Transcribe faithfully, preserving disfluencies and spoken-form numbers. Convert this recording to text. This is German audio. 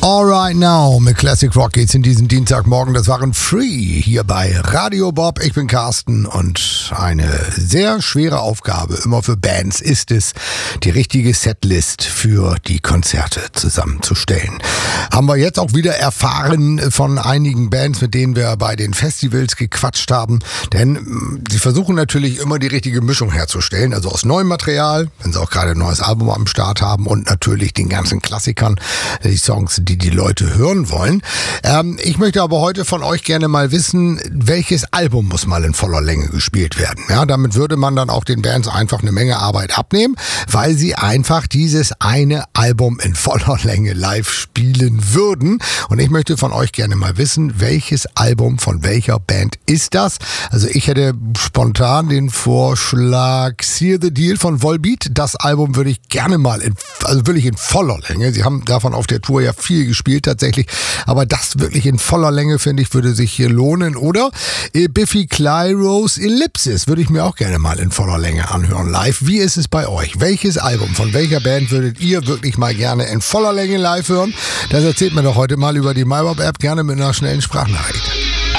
Alright Now mit Classic Rock geht's in diesen Dienstagmorgen. Das waren Free hier bei Radio Bob. Ich bin Carsten und eine sehr schwere Aufgabe immer für Bands ist es, die richtige Setlist für die Konzerte zusammenzustellen. Haben wir jetzt auch wieder erfahren von einigen Bands, mit denen wir bei den Festivals gequatscht haben. Denn sie versuchen natürlich immer die richtige Mischung herzustellen. Also aus neuem Material, wenn sie auch gerade ein neues Album am Start haben und natürlich den ganzen Klassikern, die Songs, die die Leute hören wollen. Ähm, ich möchte aber heute von euch gerne mal wissen, welches Album muss mal in voller Länge gespielt werden. Ja, damit würde man dann auch den Bands einfach eine Menge Arbeit abnehmen, weil sie einfach dieses eine Album in voller Länge live spielen würden. Und ich möchte von euch gerne mal wissen, welches Album von welcher Band ist das? Also ich hätte spontan den Vorschlag Seal the Deal von Volbeat. Das Album würde ich gerne mal in, also wirklich in voller Länge. Sie haben davon auf der Tour ja viel gespielt tatsächlich, aber das wirklich in voller Länge, finde ich, würde sich hier lohnen. Oder Biffy Clyro's Ellipsis würde ich mir auch gerne mal in voller Länge anhören live. Wie ist es bei euch? Welches Album von welcher Band würdet ihr wirklich mal gerne in voller Länge live hören? Das erzählt mir doch heute mal über die MyBob-App, gerne mit einer schnellen Sprachnachricht.